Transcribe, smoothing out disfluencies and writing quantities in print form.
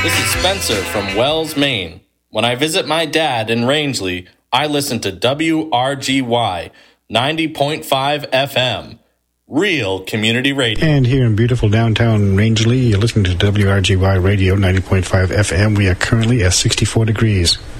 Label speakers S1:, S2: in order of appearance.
S1: This is Spencer from Wells, Maine. When I visit my dad in Rangeley, I listen to WRGY 90.5 FM. Real community radio.
S2: And here in beautiful downtown Rangeley, you're listening to WRGY Radio 90.5 FM. We are currently at 64 degrees.